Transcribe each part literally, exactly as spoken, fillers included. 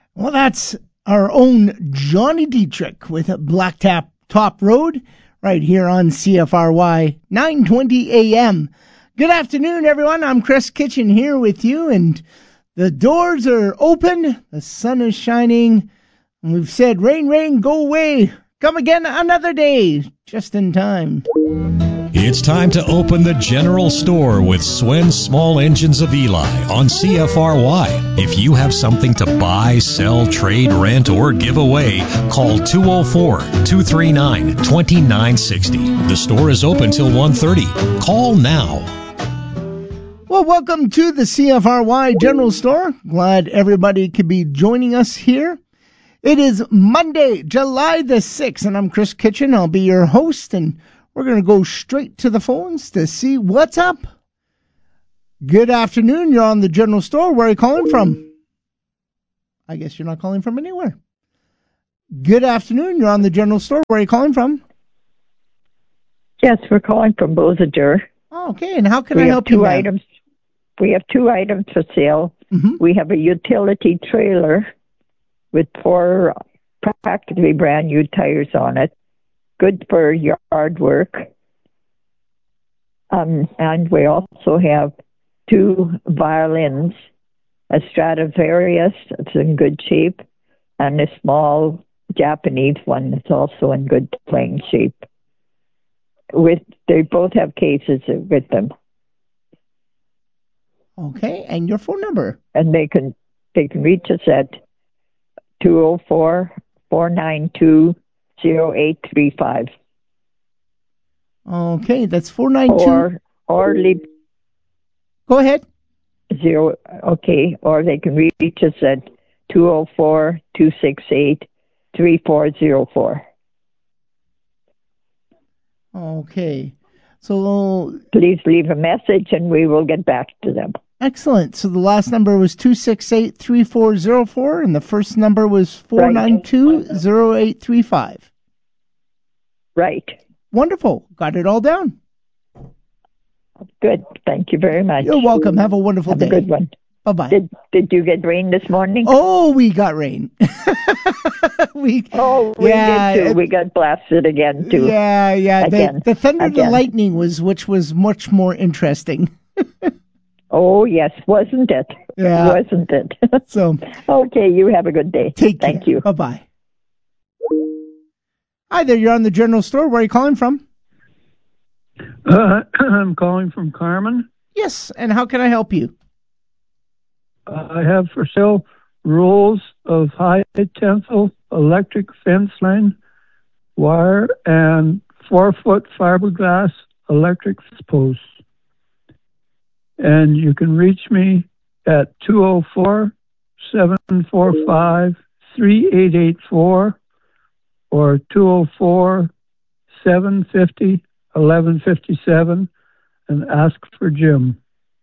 Well, that's our own Johnny Dietrich with Blacktop Top Road right here on C F R Y nine twenty A M. Good afternoon, everyone. I'm Chris Kitchen here with you, and the doors are open. The sun is shining, and we've said, rain, rain, go away. Come again another day, just in time. It's time to open the general store with Swen Small Engines of Eli on C F R Y. If you have something to buy, sell, trade, rent, or give away, call two oh four, two three nine, two nine six oh. The store is open till one thirty. Call now. Well, welcome to the C F R Y General Store. Glad everybody could be joining us here. It is Monday, July the sixth, and I'm Chris Kitchen. I'll be your host, and we're going to go straight to the phones to see what's up. Good afternoon. You're on the General Store. Where are you calling from? I guess you're not calling from anywhere. Good afternoon. You're on the General Store. Where are you calling from? Yes, we're calling from Beausejour. Oh, okay. And how can we I help two you, ma'am? items. We have two items for sale. Mm-hmm. We have a utility trailer with four practically brand new tires on it. Good for yard work. Um, and we also have two violins, a Stradivarius, it's in good shape, and a small Japanese one that's also in good playing shape. With They both have cases with them. Okay, and your phone number? And they can they can reach us at two oh four, four nine two, oh eight three five. Okay, that's four nine two. Or, or leave. Go ahead. Zero, okay, or they can reach us at two oh four, two six eight, three four oh four. Okay, so... Please leave a message and we will get back to them. Excellent. So the last number was two six eight, three four oh four, and the first number was four nine two, oh eight three five. Right. Wonderful. Got it all down. Good. Thank you very much. You're welcome. Have a wonderful Have day. a good one. Bye-bye. Did, did you get rain this morning? Oh, we got rain. we, oh, we yeah, did too. It, we got blasted again, too. Yeah, yeah. Again. The, the thunder and the Again. lightning was, which was much more interesting. Oh, yes, wasn't it? Yeah. Wasn't it? So, okay, you have a good day. Take Thank care. you. Bye-bye. Hi there, you're on the General Store. Where are you calling from? Uh, I'm calling from Carmen. Yes, and how can I help you? Uh, I have for sale rolls of high tensile electric fence line wire and four-foot fiberglass electric posts. And you can reach me at two oh four, seven four five, three eight eight four or two oh four, seven five zero, eleven five-seven and ask for Jim.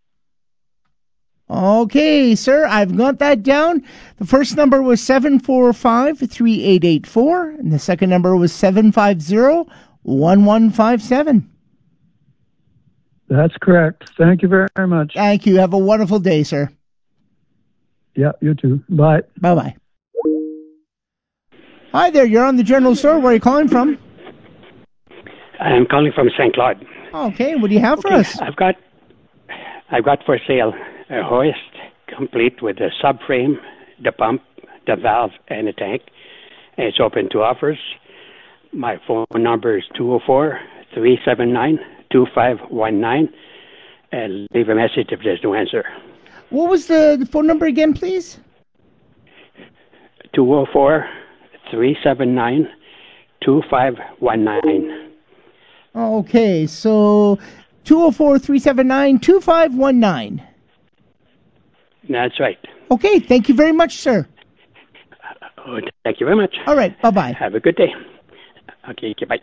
Okay, sir, I've got that down. The first number was seven four five, three eight eight four, and the second number was seven five zero, one one five seven. That's correct. Thank you very much. Thank you. Have a wonderful day, sir. Yeah, you too. Bye. Bye-bye. Hi there, you're on the General Store. Where are you calling from? I'm calling from Saint Claude. Okay, what do you have for Okay, us? I've got, I've got for sale a hoist complete with the subframe, the pump, the valve, and the tank. And it's open to offers. My phone number is two oh four, three seven nine, two five one nine. And leave a message if there's no answer. What was the, the phone number again, please? two oh four, three seven nine, two five one nine. Okay, so two oh four, three seven nine, two five one nine. That's right. Okay, thank you very much, sir. Oh, thank you very much. All right, bye-bye. Have a good day. Okay, bye.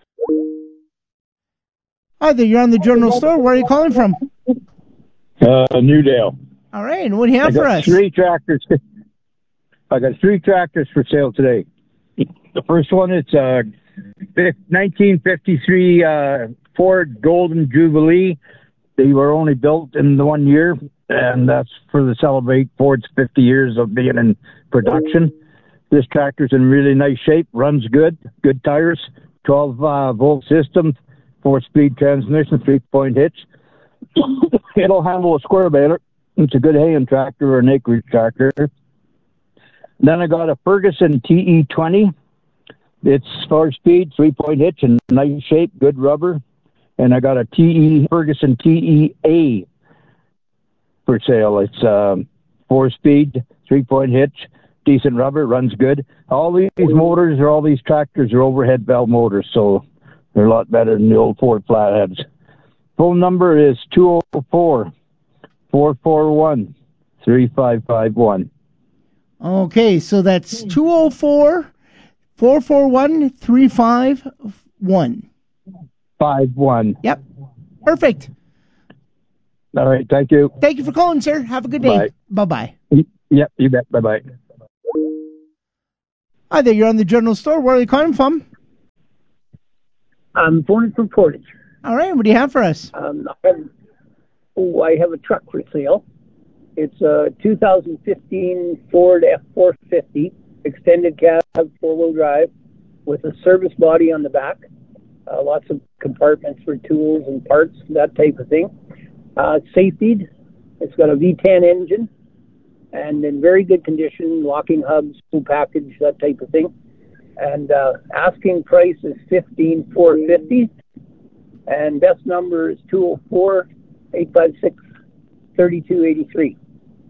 Hi there, you're on the General Store. Where are you calling from? Uh, Newdale. All right, and what do you have I for got us? Three tractors. I got three tractors for sale today. The first one is uh, nineteen fifty-three uh, Ford Golden Jubilee They were only built in the one year, and that's for the celebrate Ford's fifty years of being in production. This tractor's in really nice shape, runs good, good tires, twelve uh, volt system, four-speed transmission, three-point hitch. It'll handle a square baler. It's a good haying tractor or an acreage tractor. Then I got a Ferguson T E twenty. It's four-speed, three-point hitch, and nice shape, good rubber. And I got a T E Ferguson T E A for sale. It's uh, four-speed, three-point hitch, decent rubber, runs good. All these motors or all these tractors are overhead valve motors, so they're a lot better than the old Ford flatheads. Phone number is two oh four, four four one, three five five one. Okay, so that's two oh four, four four one, three five one. Five one. Yep. Perfect. All right, thank you. Thank you for calling, sir. Have a good day. Bye bye. Yep, you bet. Bye bye. Hi there, you're on the General Store. Where are you calling from? I'm phoning from Portage. All right, what do you have for us? Um, I have, oh, I have a truck for sale. It's a two thousand fifteen Ford F four fifty, extended cab, four-wheel drive, with a service body on the back. Uh, lots of compartments for tools and parts, that type of thing. Uh, safetied. It's got a V ten engine and in very good condition, locking hubs, full package, that type of thing. And uh, asking price is fifteen thousand four hundred fifty dollars. And best number is two oh four, eight five six, three two eight three.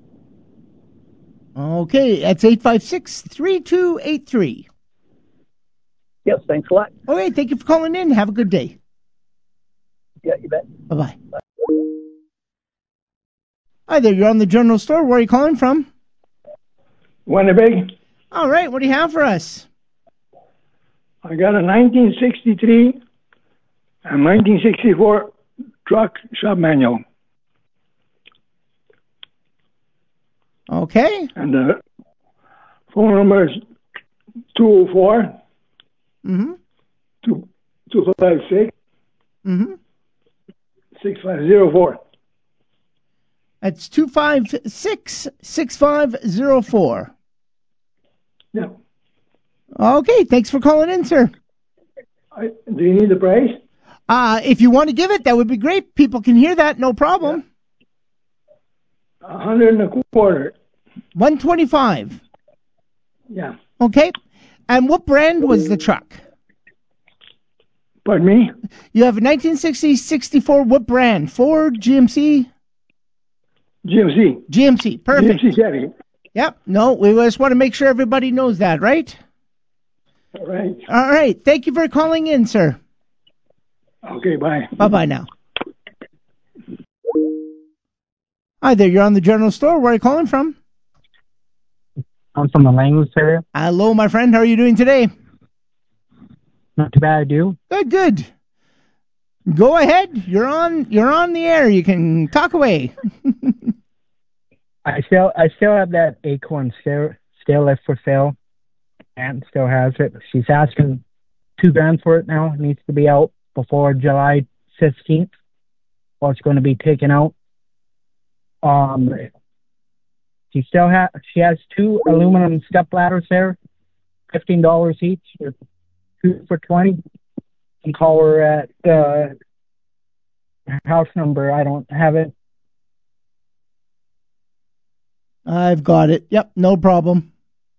Okay, that's eight five six, three two eight three. Yes, thanks a lot. Okay, thank you for calling in. Have a good day. Yeah, you bet. Bye-bye. Bye. Hi there, you're on the General Store. Where are you calling from? Winnipeg. All right, what do you have for us? I got a nineteen sixty-three and nineteen sixty-four truck shop manual. Okay. And the phone number is two oh four, mm-hmm. two five six, mm-hmm. six five zero four. That's two five six, six five zero four. Yeah. Okay, thanks for calling in, sir. I, do you need the price? Uh, if you want to give it, that would be great. People can hear that, no problem. A yeah. hundred and a quarter. One twenty-five. Yeah. Okay. And what brand was the truck? Pardon me? You have a nineteen sixty sixty-four. What brand? Ford, G M C? G M C. G M C. Perfect. G M C Chevy. Yep. No, we just want to make sure everybody knows that, right? All right. All right. Thank you for calling in, sir. Okay, bye. Bye-bye now. Hi there, you're on the General Store. Where are you calling from? I'm from the Langley area. Hello, my friend. How are you doing today? Not too bad, you? Good, good. Go ahead. You're on you're on the air. You can talk away. I still I still have that Acorn still still left for sale. Aunt still has it. She's asking two grand for it now. It needs to be out before July fifteenth, or it's going to be taken out. Um, she still has she has two aluminum step ladders there, fifteen dollars each, or two for twenty. You can call her at uh, house number. I don't have it. I've got it. Yep, no problem.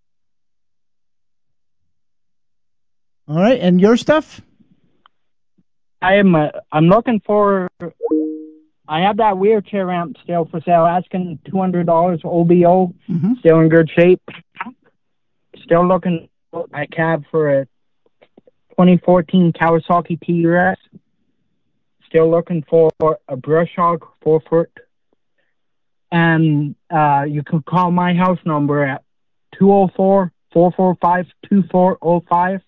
All right, and your stuff? I am. Uh, I'm looking for. I have that wheelchair ramp still for sale. Asking two hundred dollars O B O. Mm-hmm. Still in good shape. Still looking for a cab for a twenty fourteen Kawasaki T R S. Still looking for a brush hog four foot. And uh, you can call my house number at two oh four, four four five, two four oh five.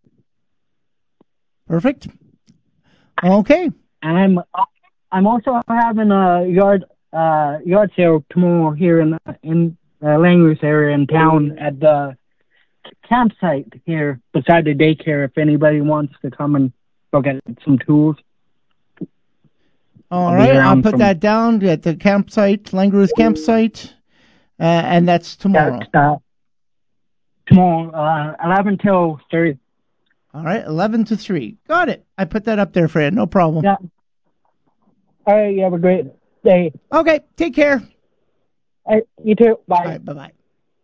Perfect. Okay. And I'm I'm also having a yard uh, yard sale tomorrow here in in uh, Langley area in town at the campsite here beside the daycare. If anybody wants to come and look at some tools. All I'll right, be I'll around put from- that down at the campsite, Langrooth campsite, uh, and that's tomorrow. Uh, tomorrow, uh, eleven till three. All right, eleven to three. Got it. I put that up there for you. No problem. Yeah. All right, you have a great day. Okay, take care. All right, you too. Bye. All right, bye-bye.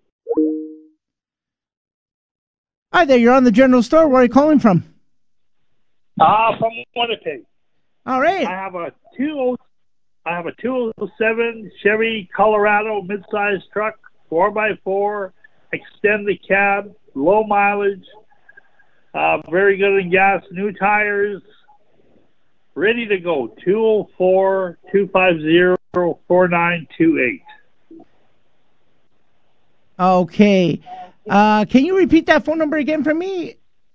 Hi there, you're on the general store. Where are you calling from? Ah, uh, from Winnipeg. All right. I have a two. I have a two oh seven Chevy Colorado midsize truck, four by four, extended cab, low mileage, uh, very good in gas, new tires, ready to go. Two oh four, two five zero, four nine two eight. Okay. Uh, can you repeat that phone number again for me?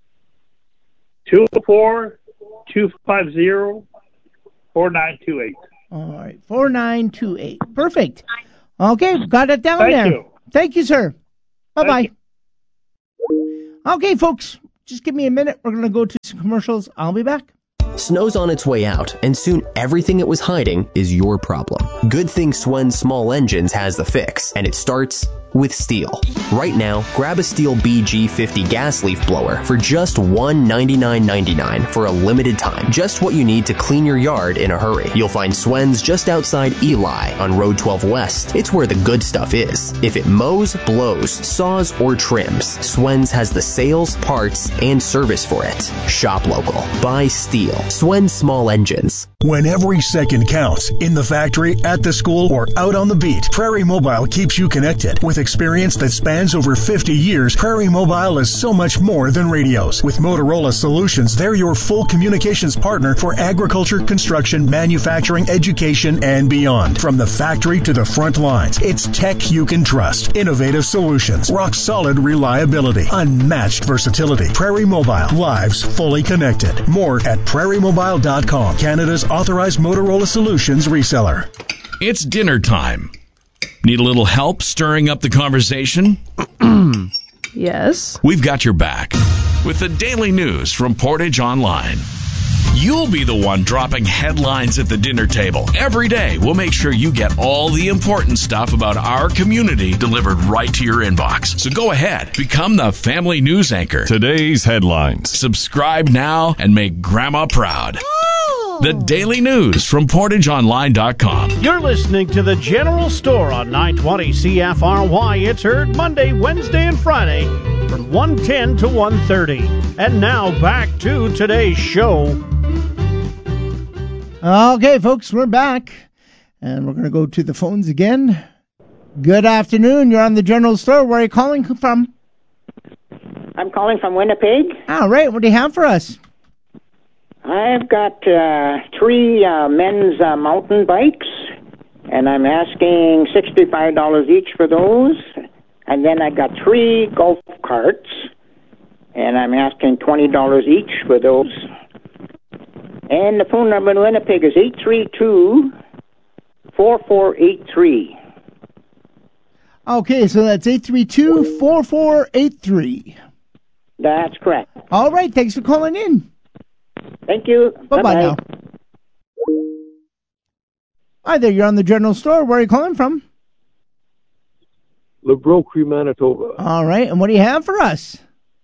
two oh four, two five zero, four nine two eight. All right, four nine two eight. Perfect. Okay, got it down Thank there. you. Thank you, sir. Bye-bye. Thank Okay, folks, just give me a minute. We're going to go to some commercials. I'll be back. Snow's on its way out, and soon everything it was hiding is your problem. Good thing Swen Small Engines has the fix, and it starts with STIHL. Right now, grab a STIHL B G fifty gas leaf blower for just one hundred ninety-nine ninety-nine for a limited time. Just what you need to clean your yard in a hurry. You'll find Swen's just outside Eli on Road twelve West. It's where the good stuff is. If it mows, blows, saws, or trims, Swen's has the sales, parts, and service for it. Shop local. Buy STIHL. Swen Small Engines. When every second counts, in the factory, at the school, or out on the beat, Prairie Mobile keeps you connected. With experience that spans over fifty years, Prairie Mobile is so much more than radios. With Motorola Solutions, they're your full communications partner for agriculture, construction, manufacturing, education, and beyond. From the factory to the front lines, it's tech you can trust. Innovative solutions, rock-solid reliability, unmatched versatility. Prairie Mobile, lives fully connected. More at prairie mobile dot com, Canada's authorized Motorola Solutions reseller. It's dinner time. Need a little help stirring up the conversation? Yes. We've got your back with the daily news from Portage Online. You'll be the one dropping headlines at the dinner table. Every day, we'll make sure you get all the important stuff about our community delivered right to your inbox. So go ahead, become the family news anchor. Today's headlines. Subscribe now and make Grandma proud. The daily news from portage online dot com. You're listening to the General Store on nine twenty C F R Y. It's heard Monday, Wednesday, and Friday from one ten to one thirty. And now back to today's show. Okay, folks, we're back. And we're going to go to the phones again. Good afternoon. You're on the General Store. Where are you calling from? I'm calling from Winnipeg. All right. What do you have for us? I've got uh, three uh, men's uh, mountain bikes, and I'm asking sixty-five dollars each for those. And then I got three golf carts, and I'm asking twenty dollars each for those. And the phone number in Winnipeg is eight three two, four four eight three. Okay, so that's eight three two, four four eight three. That's correct. All right, thanks for calling in. Thank you. Bye-bye Bye-bye. now. Hi there, you're on the General Store. Where are you calling from? Lebroquey, Manitoba. All right, and what do you have for us?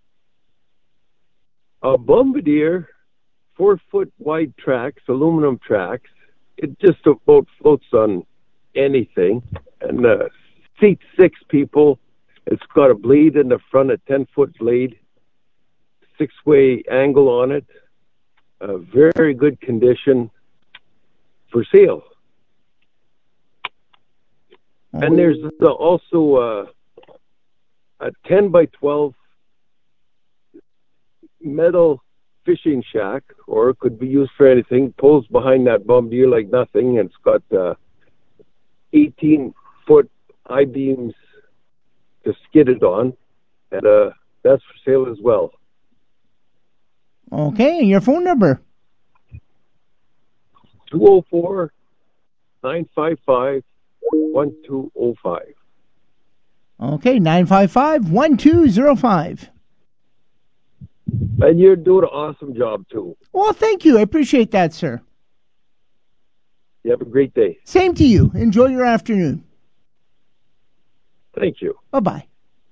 A Bombardier, four-foot wide tracks, aluminum tracks. It just about floats on anything. And uh, seats six people. It's got a blade in the front, a ten-foot blade, six-way angle on it. Uh, very good condition, for sale. Oh. And there's the, also uh, a ten by twelve metal fishing shack, or it could be used for anything. Pulls behind that Bombardier like nothing, and it's got uh, eighteen foot I-beams to skid it on, and uh, that's for sale as well. Okay, and your phone number? two oh four, nine five five, one two oh five. Okay, nine five five, one two oh five. And you're doing an awesome job, too. Well, thank you. I appreciate that, sir. You have a great day. Same to you. Enjoy your afternoon. Thank you. Bye-bye.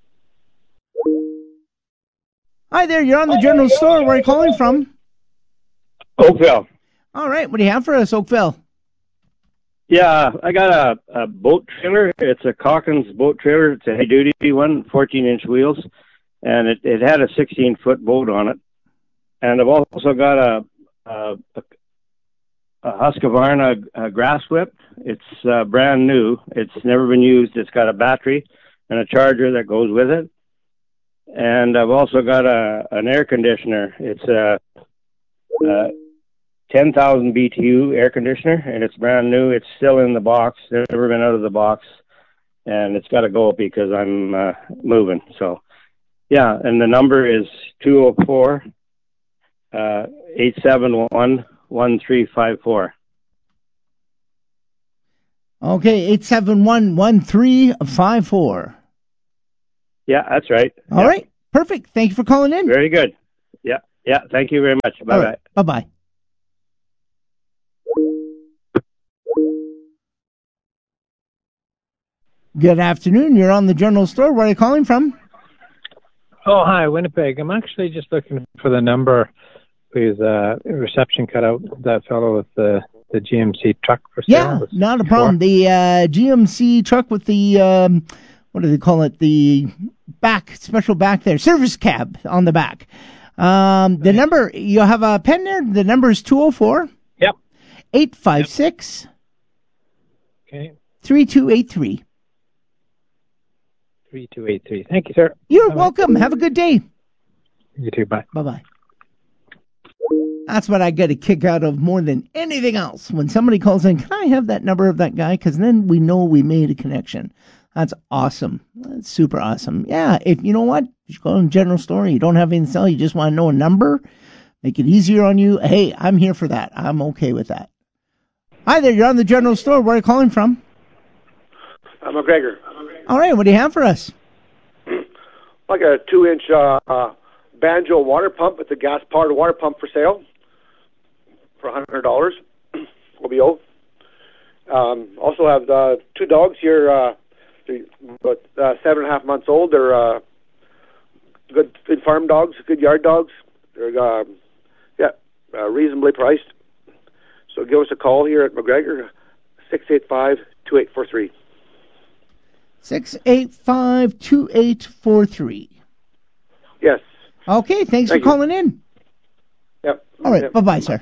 Hi there, you're on the general store. Where are you calling from? Oakville. All right, what do you have for us, Oakville? Yeah, I got a, a boat trailer. It's a Calkins boat trailer. It's a heavy-duty one, fourteen-inch wheels, and it, it had a sixteen-foot boat on it. And I've also got a, a, a Husqvarna a grass whip. It's uh, brand new. It's never been used. It's got a battery and a charger that goes with it. And I've also got a an air conditioner. It's a, a ten thousand B T U air conditioner, and it's brand new. It's still in the box. It's never been out of the box, and it's got to go because I'm uh, moving. So, yeah, and the number is two oh four, eight seven one, one three five four. Okay, eight seven one, one three five four. Yeah, that's right. All yeah. right, perfect. Thank you for calling in. Very good. Yeah, yeah, thank you very much. Bye-bye. Right. Bye-bye. Good afternoon. You're on the general store. Where are you calling from? Oh, hi, Winnipeg. I'm actually just looking for the number whose uh, reception cut out, that fellow with the, the G M C truck for Yeah, sale. not a problem. The uh, G M C truck with the, um, what do they call it? The back, special back there, service cab on the back. Um, the number, you have a pen there? The number is two oh four. Yep. eight five six. Okay. three two eight three. three two eight three. Thank you, sir. You're Bye-bye. welcome. Have a good day. You too. Bye. Bye-bye. That's what I get a kick out of more than anything else. When somebody calls in, can I have that number of that guy? Because then we know we made a connection. That's awesome. That's super awesome. Yeah, if you know what, you go in the general store, you don't have anything to sell, you just want to know a number, make it easier on you. Hey, I'm here for that. I'm okay with that. Hi there, you're on the general store. Where are you calling from? I'm McGregor. All right, what do you have for us? I got a two-inch uh, uh, Banjo water pump. It's a gas-powered water pump for sale for one hundred dollars. O B O. Um, also have uh, two dogs here, uh, they're about uh, seven and a half months old. They're uh, good, good farm dogs, good yard dogs. They're uh, yeah, uh, reasonably priced. So give us a call here at McGregor, six eight five, two eight four three. six eight five, two eight four three. Yes. Okay, thanks Thank for you. calling in. Yep. All right, Yep. bye-bye, sir.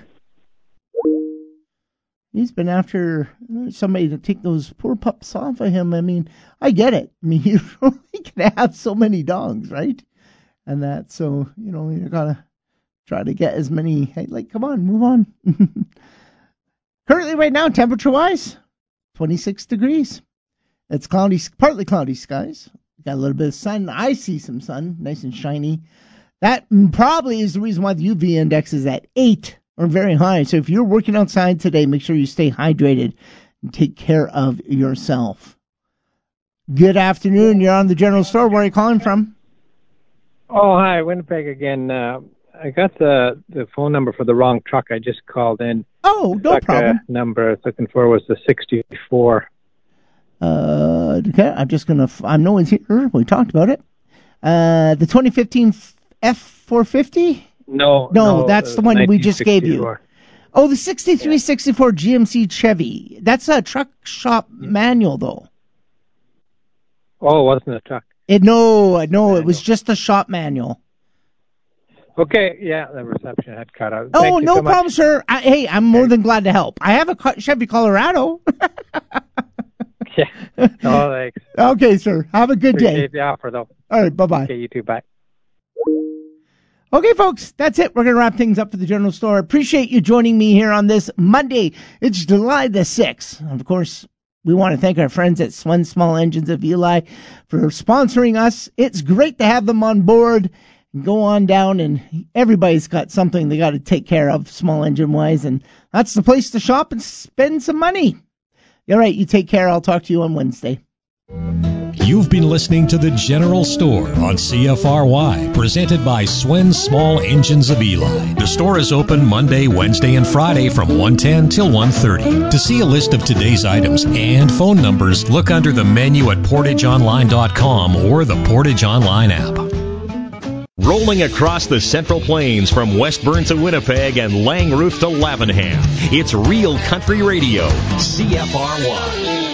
He's been after somebody to take those poor pups off of him. I mean, I get it. I mean, you only can have so many dogs, right? And that, so, you know, you gotta try to get as many, hey, like, come on, move on. Currently, right now, temperature-wise, twenty-six degrees. It's cloudy, partly cloudy skies. Got a little bit of sun. I see some sun, nice and shiny. That probably is the reason why the U V index is at eight or very high. So if you're working outside today, make sure you stay hydrated and take care of yourself. Good afternoon. You're on the general store. Where are you calling from? Oh, hi, Winnipeg again. Uh, I got the, the phone number for the wrong truck. I just called in. Oh, no Truck, problem. Uh, number I was looking for was the sixty-four. Uh, okay, I'm just going to, I know it's here. We talked about it. Uh, the twenty fifteen F four fifty? No, No, no, that's the the one we just gave you. nineteen sixty-four. Oh, the sixty-three sixty-four G M C Chevy. That's a truck shop manual, though. Oh, it wasn't a truck. It no, no, it was just a shop manual. Okay, yeah, the reception had cut out. Oh, Thank you no so much. problem, sir. I, hey, I'm more than glad to help. I have a Co- Chevy Colorado. Yeah. Oh, thanks. Okay, sir. Have a good day. Appreciate the offer, though. All right, bye-bye. Okay, you too. Bye. Okay, folks, that's it. We're going to wrap things up for the general store. Appreciate you joining me here on this Monday. It's July the sixth. Of course, we want to thank our friends at Swen Small Engines of Eli for sponsoring us. It's great to have them on board. Go on down, and everybody's got something they got to take care of, small engine-wise, and that's the place to shop and spend some money. All right, you take care. I'll talk to you on Wednesday. You've been listening to The General Store on C F R Y, presented by Swen Small Engines of Eli. The store is open Monday, Wednesday, and Friday from one ten till one thirty. To see a list of today's items and phone numbers, look under the menu at portage online dot com or the Portage Online app. Rolling across the Central Plains from Westburn to Winnipeg and Langrooth to Lavenham, it's Real Country Radio, C F R Y.